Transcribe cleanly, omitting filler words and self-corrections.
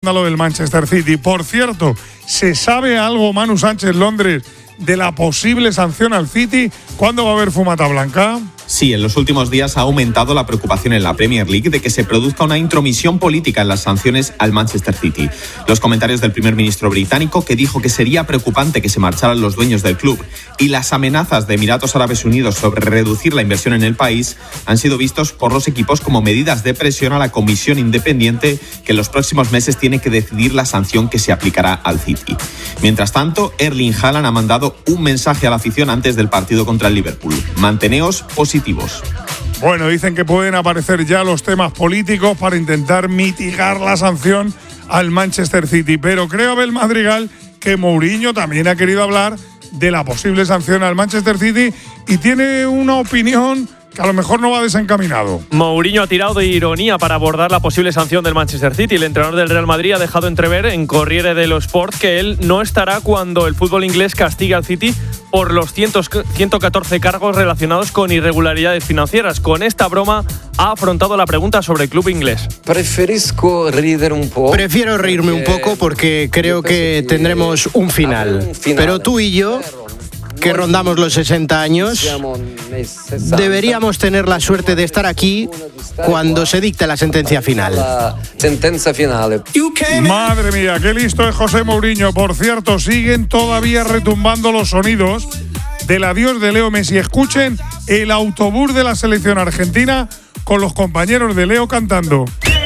Lo del Manchester City. Por cierto, ¿se sabe algo, Manu Sánchez, Londres, de la posible sanción al City? ¿Cuándo va a haber fumata blanca? Sí, en los últimos días ha aumentado la preocupación en la Premier League de que se produzca una intromisión política en las sanciones al Manchester City. Los comentarios del primer ministro británico, que dijo que sería preocupante que se marcharan los dueños del club, y las amenazas de Emiratos Árabes Unidos sobre reducir la inversión en el país, han sido vistos por los equipos como medidas de presión a la comisión independiente que en los próximos meses tiene que decidir la sanción que se aplicará al City. Mientras tanto, Erling Haaland ha mandado un mensaje a la afición antes del partido contra el Liverpool. Manteneos positivos. Bueno, dicen que pueden aparecer ya los temas políticos para intentar mitigar la sanción al Manchester City. Pero creo, Abel Madrigal, que Mourinho también ha querido hablar de la posible sanción al Manchester City y tiene una opinión que a lo mejor no va desencaminado. Mourinho ha tirado de ironía para abordar la posible sanción del Manchester City. El entrenador del Real Madrid ha dejado entrever en Corriere dello Sport que él no estará cuando el fútbol inglés castigue al City por los 114 cargos relacionados con irregularidades financieras. Con esta broma ha afrontado la pregunta sobre el club inglés. Prefiero reírme un poco porque creo que tendremos un final. Pero tú y yo, que rondamos los 60 años, deberíamos tener la suerte de estar aquí cuando se dicte la sentencia final. Madre mía, qué listo es José Mourinho. Por cierto, siguen todavía retumbando los sonidos del adiós de Leo Messi. Escuchen el autobús de la selección argentina con los compañeros de Leo cantando.